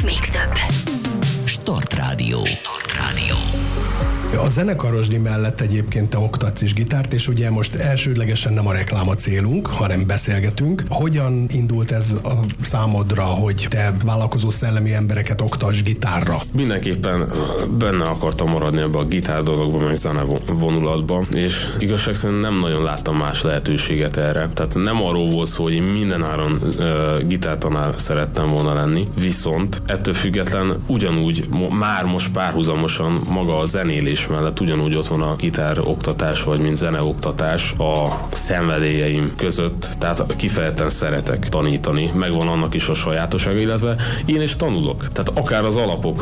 és még több. Start Rádió. A zenekarosdi mellett egyébként te oktatsz is gitárt, és ugye most elsődlegesen nem a reklám a célunk, hanem beszélgetünk. Hogyan indult ez a számodra, hogy te vállalkozó szellemi embereket oktass gitárra? Mindenképpen benne akartam maradni ebbe a gitár dologban, meg zene vonulatban, és igazság szerint nem nagyon láttam más lehetőséget erre. Tehát nem arról volt szó, hogy én mindenáron gitártanár szerettem volna lenni, viszont ettől független ugyanúgy már most párhuzamosan maga a zenélés mellett ugyanúgy ott van a gitár oktatás, vagy mint zeneoktatás a szenvedélyeim között, tehát kifejezetten szeretek tanítani, megvan annak is a sajátossága, illetve én is tanulok. Tehát akár az alapok